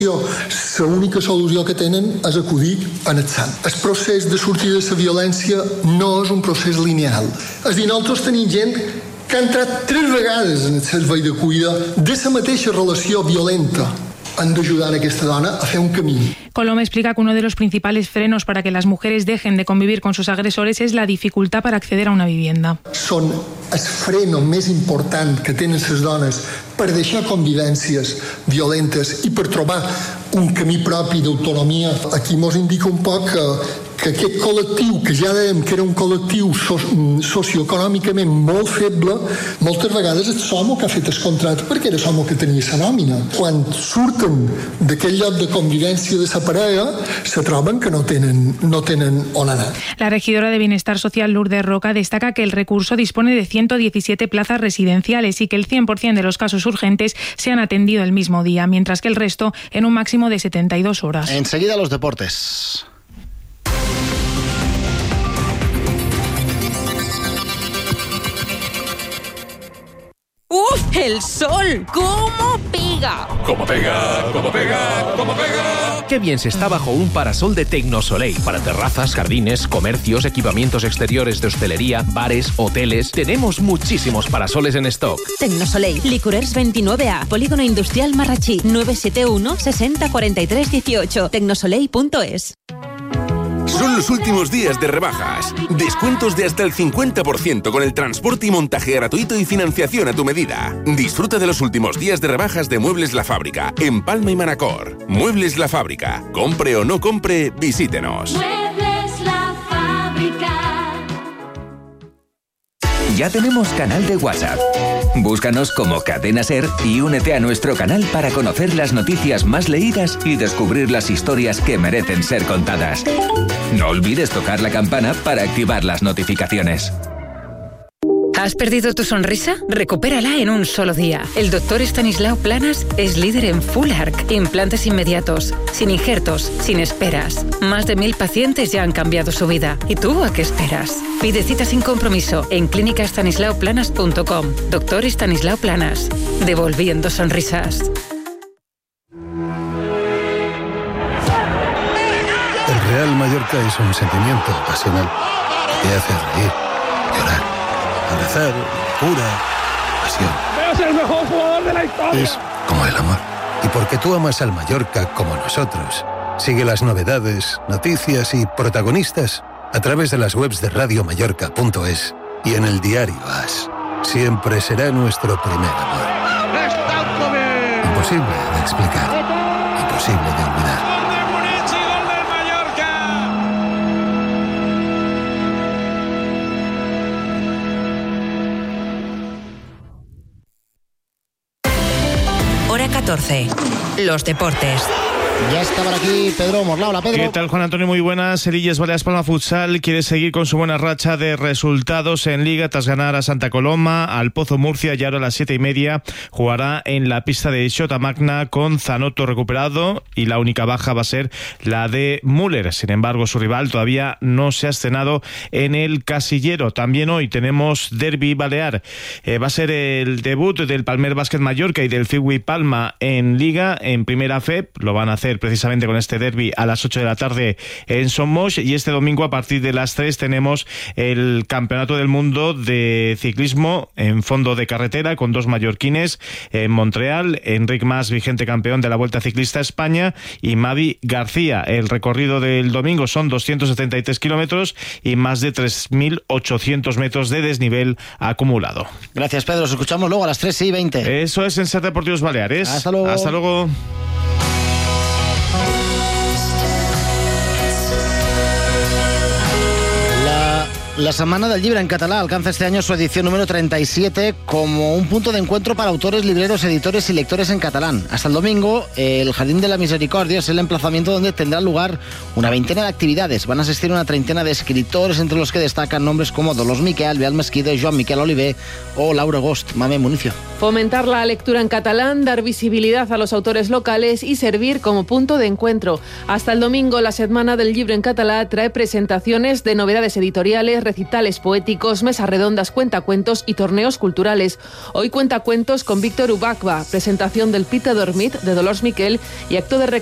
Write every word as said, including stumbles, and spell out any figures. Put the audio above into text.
L'única solució que tenen és acudir en el sant. El procés de sortir de la violència no és un procés lineal. És a dir, nosaltres tenim gent que ha entrat tres vegades en el servei de cuida de la mateixa relació violenta. Han d'ajudar a aquesta dona a fer un camí. Colom explica que uno de los principales frenos para que las mujeres dejen de convivir con sus agresores es la dificultad para acceder a una vivienda. Són el freno més important que tenen les dones per deixar convivències violentes i per trobar un camí propi d'autonomia. Aquí mos indica un poc que, que aquest col·lectiu, que ja dèiem que era un col·lectiu so, socioeconòmicament molt feble, moltes vegades és Somo que ha fet el contracte perquè era Somo que tenia la nòmina. Quan surten d'aquell lloc de convivència de la parella, se troben que no tenen, no tenen on anar. La regidora de Bienestar Social, Lourdes Roca, destaca que el recurso dispone de ciento diecisiete plazas residenciales y que el cien por ciento de los casos urgentes se han atendido el mismo día, mientras que el resto en un máximo de setenta y dos horas. Enseguida los deportes. ¡Uf! ¡El sol! ¿Cómo pega? ¿Cómo pega? ¿Cómo pega? ¿Cómo pega? Qué bien se está bajo un parasol de Tecnosoleil. Para terrazas, jardines, comercios, equipamientos exteriores de hostelería, bares, hoteles. Tenemos muchísimos parasoles en stock. Tecnosoleil, Licorers veintinueve A, Polígono Industrial Marrachí, nueve siete uno, sesenta, cuarenta y tres, dieciocho, tecnosoleil punto es. Son los últimos días de rebajas. Descuentos de hasta el cincuenta por ciento con el transporte y montaje gratuito y financiación a tu medida. Disfruta de los últimos días de rebajas de Muebles La Fábrica, en Palma y Manacor. Muebles La Fábrica. Compre o no compre, visítenos. Muebles La Fábrica. Ya tenemos canal de WhatsApp. Búscanos como Cadena Ser y únete a nuestro canal para conocer las noticias más leídas y descubrir las historias que merecen ser contadas. No olvides tocar la campana para activar las notificaciones. ¿Has perdido tu sonrisa? Recupérala en un solo día. El doctor Estanislao Planas es líder en Full Arc, implantes inmediatos, sin injertos, sin esperas. Más de mil pacientes ya han cambiado su vida. ¿Y tú a qué esperas? Pide cita sin compromiso en clínica estanislao planas punto com. Doctor Estanislao Planas, devolviendo sonrisas. El Real Mallorca es un sentimiento pasional. Te hace reír, llorar, abrazar, pura pasión. ¡Es el mejor jugador de la historia! Es como el amor. Y porque tú amas al Mallorca como nosotros, sigue las novedades, noticias y protagonistas a través de las webs de radio mallorca punto es y en el diario As. Siempre será nuestro primer amor. Imposible de explicar, imposible de olvidar. Hora catorce. Los deportes. Ya está por aquí Pedro Morla. Hola, Pedro. ¿Qué tal, Juan Antonio? Muy buenas. El Illes Balears Palma Futsal quiere seguir con su buena racha de resultados en Liga tras ganar a Santa Coloma, al Pozo Murcia, y ahora a las siete y media jugará en la pista de Xota Magna con Zanotto recuperado y la única baja va a ser la de Müller. Sin embargo, su rival todavía no se ha estrenado en el casillero. También hoy tenemos derbi balear. Eh, va a ser el debut del Palmer Básquet Mallorca y del Figui Palma en Liga, en Primera F E P. Lo van a hacer precisamente con este derbi a las ocho de la tarde en Somos, y este domingo a partir de las tres tenemos el Campeonato del Mundo de Ciclismo en fondo de carretera con dos mallorquines en Montreal, Enric Mas, vigente campeón de la Vuelta Ciclista a España, y Mavi García. El recorrido del domingo son doscientos setenta y tres kilómetros y más de tres mil ochocientos metros de desnivel acumulado. Gracias, Pedro. Os escuchamos luego a las tres y veinte. Eso es en Ser Deportivos Baleares. Hasta luego. Hasta luego. La Setmana del Llibre en català alcanza este año su edición número treinta y siete como un punto de encuentro para autores, libreros, editores y lectores en catalán. Hasta el domingo, el Jardín de la Misericordia es el emplazamiento donde tendrá lugar una veintena de actividades. Van a asistir una treintena de escritores, entre los que destacan nombres como Dolors Miquel, Beat Mesquida, Joan Miquel Oliver o Laura Agost. Mame Municio. Fomentar la lectura en catalán, dar visibilidad a los autores locales y servir como punto de encuentro. Hasta el domingo, la Setmana del Llibre en català trae presentaciones de novedades editoriales, talleres, recitales poéticos, mesas redondas, cuentacuentos y torneos culturales. Hoy cuentacuentos con Víctor Ubacba, presentación del Pita Dormit de Dolors Miquel y acto de